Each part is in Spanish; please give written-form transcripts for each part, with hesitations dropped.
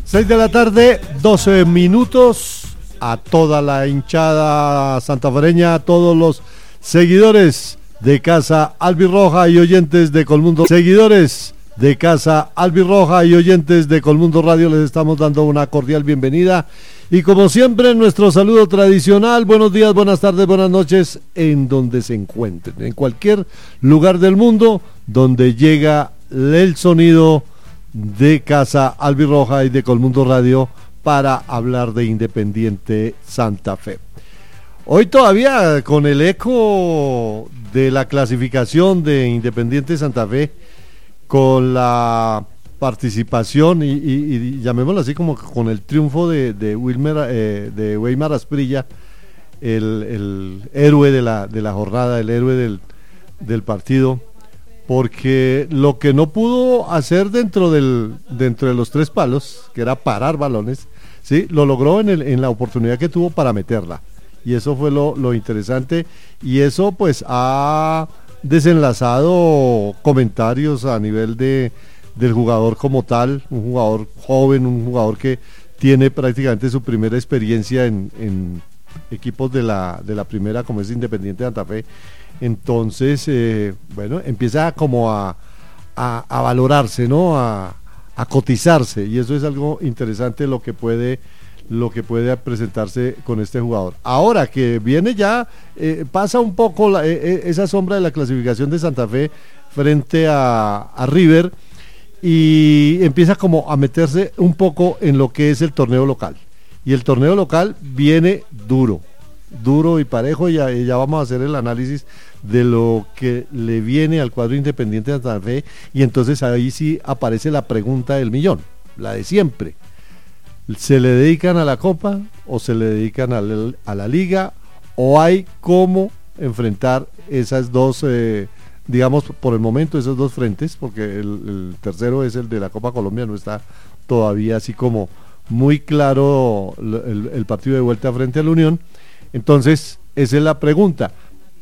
6 de la tarde, 12 minutos, a toda la hinchada santafereña, a todos los seguidores de Casa Albirroja y oyentes de Colmundo, seguidores de Casa Albirroja y oyentes de Colmundo Radio, les estamos dando una cordial bienvenida y como siempre nuestro saludo tradicional, buenos días, buenas tardes, buenas noches, en donde se encuentren, en cualquier lugar del mundo donde llega el sonido de Casa Albirroja y de Colmundo Radio para hablar de Independiente Santa Fe. Hoy todavía con el eco de la clasificación de Independiente Santa Fe, con la participación y llamémoslo así como con el triunfo de Weimar Asprilla, el héroe de la jornada, el héroe del partido, porque lo que no pudo hacer dentro de los tres palos, que era parar balones, sí, lo logró en la oportunidad que tuvo para meterla, y eso fue lo interesante, y eso pues ha desenlazado comentarios a nivel del jugador como tal, un jugador joven, un jugador que tiene prácticamente su primera experiencia en equipos de la primera, como es Independiente Santa Fe. Entonces, bueno, empieza como a valorarse, ¿no? A cotizarse, y eso es algo interesante lo que puede presentarse con este jugador. Ahora que viene ya, pasa un poco esa sombra de la clasificación de Santa Fe frente a River, y empieza como a meterse un poco en lo que es el torneo local, y el torneo local viene duro y parejo, y ya vamos a hacer el análisis de lo que le viene al cuadro Independiente de Santa Fe, y entonces ahí sí aparece la pregunta del millón, la de siempre: ¿se le dedican a la Copa o se le dedican a la Liga, o hay cómo enfrentar esas dos, digamos por el momento esos dos frentes, porque el tercero es el de la Copa Colombia, no está todavía así como muy claro el partido de vuelta frente a la Unión? Entonces esa es la pregunta.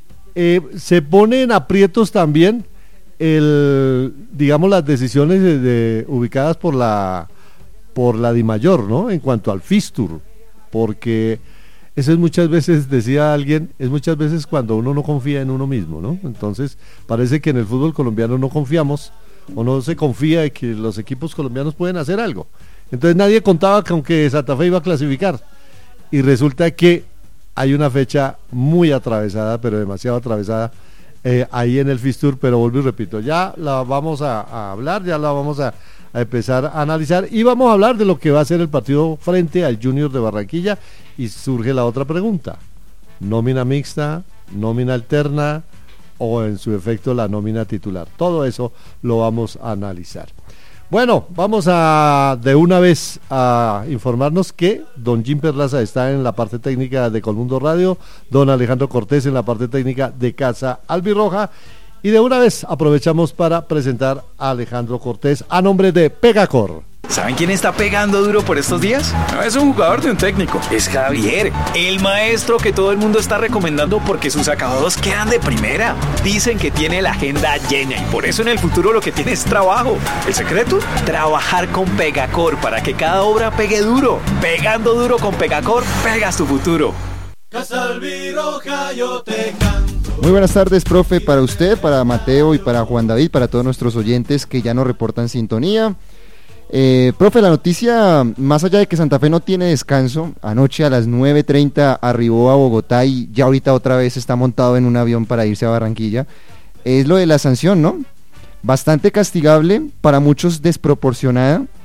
Se ponen aprietos también digamos las decisiones ubicadas por la DIMAYOR, ¿no? En cuanto al fixture, porque eso es muchas veces, decía alguien, es muchas veces cuando uno no confía en uno mismo, ¿no? Entonces parece que en el fútbol colombiano no confiamos, o no se confía de que los equipos colombianos pueden hacer algo. Entonces nadie contaba con que Santa Fe iba a clasificar, y resulta que hay una fecha muy atravesada, pero demasiado atravesada, ahí en el fixture, pero vuelvo y repito, ya la vamos a hablar, ya la vamos a empezar a analizar, y vamos a hablar de lo que va a ser el partido frente al Junior de Barranquilla, y surge la otra pregunta: nómina mixta, nómina alterna, o en su efecto la nómina titular. Todo eso lo vamos a analizar. Bueno, vamos de una vez a informarnos que don Jim Perlaza está en la parte técnica de Colmundo Radio, don Alejandro Cortés en la parte técnica de Casa Albirroja, y de una vez aprovechamos para presentar a Alejandro Cortés a nombre de Pegacor. ¿Saben quién está pegando duro por estos días? No es un jugador de un técnico, es Javier, el maestro que todo el mundo está recomendando porque sus acabados quedan de primera. Dicen que tiene la agenda llena y por eso en el futuro lo que tiene es trabajo. ¿El secreto? Trabajar con Pegacor para que cada obra pegue duro. Pegando duro con Pegacor, pegas tu futuro. Casa Albirroja, yo te canto. Muy buenas tardes, profe, para usted, para Mateo y para Juan David, para todos nuestros oyentes que ya nos reportan sintonía. Profe, la noticia, más allá de que Santa Fe no tiene descanso, anoche a las 9:30 arribó a Bogotá y ya ahorita otra vez está montado en un avión para irse a Barranquilla, es lo de la sanción, ¿no? Bastante castigable, para muchos desproporcionada,